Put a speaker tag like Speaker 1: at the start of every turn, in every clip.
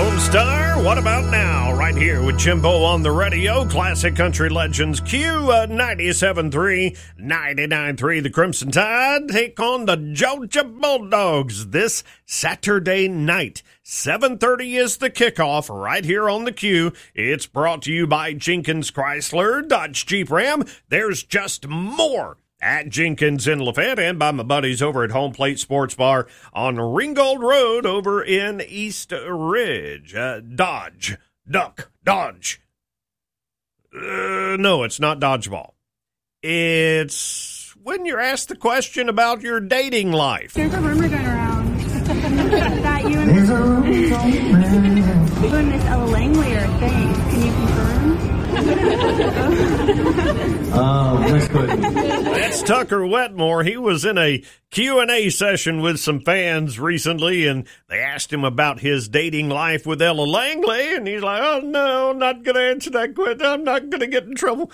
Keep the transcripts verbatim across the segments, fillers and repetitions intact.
Speaker 1: Lone Star, what about now? Right here with Jimbo on the radio. Classic Country Legends Q uh, ninety-seven point three, ninety-nine point three. The Crimson Tide take on the Georgia Bulldogs this Saturday night. seven thirty is the kickoff right here on the Q. It's brought to you by Jenkins Chrysler, Dodge Jeep Ram. There's just more at Jenkins in Lafayette, and by my buddies over at Home Plate Sports Bar on Ringgold Road over in East Ridge. Uh, Dodge, Duck, Dodge. Uh, no, it's not dodgeball. It's when you're asked the question about your dating life.
Speaker 2: There's a rumor going around that you and Miss, you and Miss Ella Langley are a thing. Can you confirm?
Speaker 3: Um, next question.
Speaker 1: That's Tucker Wetmore. He was in a Q and A session with some fans recently, and they asked him about his dating life with Ella Langley, and he's like, oh, no, I'm not going to answer that question. I'm not going to get in trouble.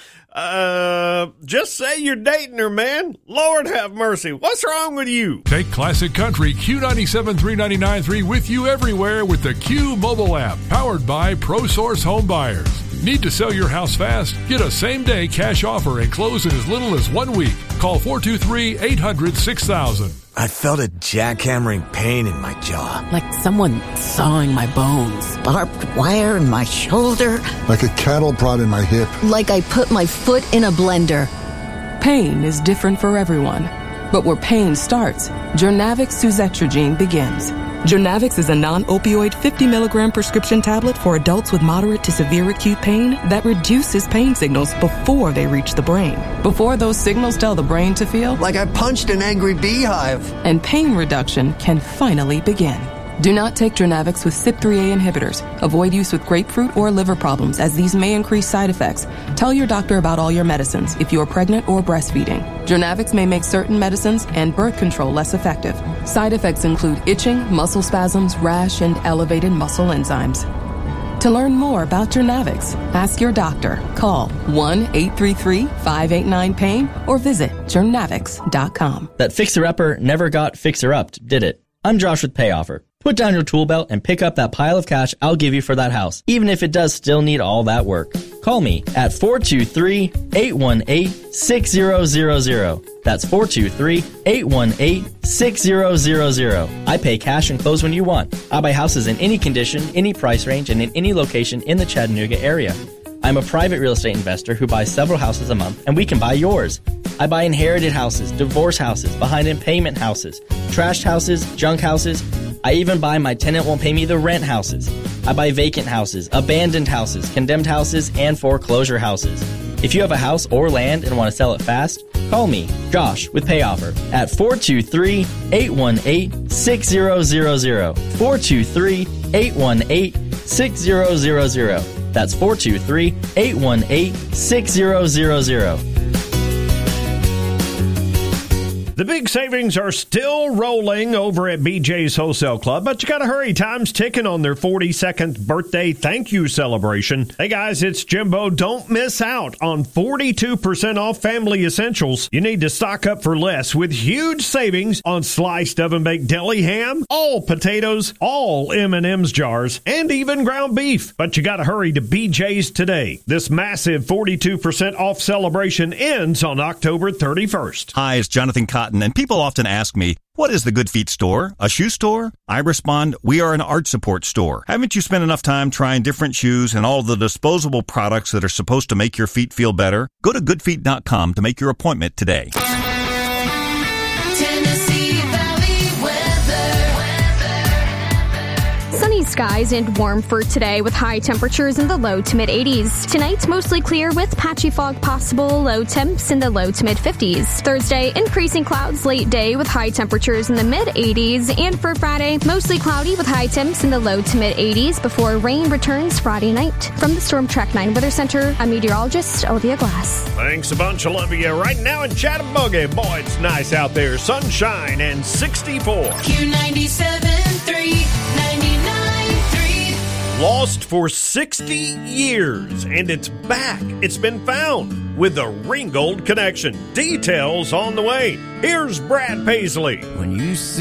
Speaker 1: Uh, just say you're dating her, man. Lord have mercy. What's wrong with you?
Speaker 4: Take Classic Country Q ninety-seven point three, ninety-nine point three with you everywhere with the Q mobile app, powered by ProSource Home Buyers. Need to sell your house fast? Get a same-day cash offer and close in as little as one week. Call four two three, eight hundred, six thousand.
Speaker 5: I felt a jackhammering pain in my jaw.
Speaker 6: Like someone sawing my bones.
Speaker 7: Barbed wire in my shoulder.
Speaker 8: Like a cattle prod in my hip.
Speaker 7: Like I put my foot in a blender.
Speaker 6: Pain is different for everyone. But where pain starts, Jurnavix Suzetrigine begins. Jurnavix is a non-opioid fifty milligram prescription tablet for adults with moderate to severe acute pain that reduces pain signals before they reach the brain. Before those signals tell the brain to feel
Speaker 5: Like I punched an angry beehive.
Speaker 6: and pain reduction can finally begin. Do not take Jurnavix with C Y P three A inhibitors. Avoid use with grapefruit or liver problems, as these may increase side effects. Tell your doctor about all your medicines if you are pregnant or breastfeeding. Jurnavix may make certain medicines and birth control less effective. Side effects include itching, muscle spasms, rash, and elevated muscle enzymes. To learn more about Jurnavix, ask your doctor. Call one eight three three, five eight nine, pain or visit jurnavix dot com.
Speaker 9: That fixer-upper never got fixer-upped, did it? I'm Josh with Payoffer. Put down your tool belt and pick up that pile of cash I'll give you for that house, even if it does still need all that work. Call me at four two three, eight one eight, six zero zero zero. That's four two three, eight one eight, six zero zero zero. I pay cash and close when you want. I buy houses in any condition, any price range, and in any location in the Chattanooga area. I'm a private real estate investor who buys several houses a month, and we can buy yours. I buy inherited houses, divorce houses, behind in payment houses, trashed houses, junk houses. I even buy my tenant won't pay me the rent houses. I buy vacant houses, abandoned houses, condemned houses, and foreclosure houses. If you have a house or land and want to sell it fast, call me, Josh, with Payoffer at four two three, eight one eight, six zero zero zero. four two three, eight one eight, six zero zero zero. That's four two three, eight one eight, six zero zero zero.
Speaker 1: The big savings are still rolling over at B J's Wholesale Club, but you got to hurry. Time's ticking on their forty-second birthday thank you celebration. Hey, guys, it's Jimbo. Don't miss out on forty-two percent off family essentials. You need to stock up for less with huge savings on sliced oven-baked deli ham, all potatoes, all M and M's jars, and even ground beef. But you got to hurry to B J's today. This massive forty-two percent off celebration ends on October thirty-first.
Speaker 10: Hi, it's Jonathan Cotton. And people often ask me, what is the Good Feet store? A shoe store? I respond, we are an arch support store. Haven't you spent enough time trying different shoes and all the disposable products that are supposed to make your feet feel better? Go to good feet dot com to make your appointment today.
Speaker 11: Tennessee Valley weather.
Speaker 12: Sunny skies and warm for today with high temperatures in the low to mid eighties. Tonight's mostly clear with patchy fog possible, low temps in the low to mid fifties. Thursday, increasing clouds late day with high temperatures in the mid eighties. And for Friday, mostly cloudy with high temps in the low to mid eighties before rain returns Friday night. From the Storm Track nine Weather Center, I'm meteorologist Olivia Glass.
Speaker 1: Thanks a bunch, Olivia. Right now in Chattanooga, boy, it's nice out there. Sunshine and sixty-four.
Speaker 11: Q ninety-seven three, ninety-nine three.
Speaker 1: Lost for sixty years, and it's back. It's been found with the Ringgold Connection. Details on the way. Here's Brad Paisley.
Speaker 5: When you see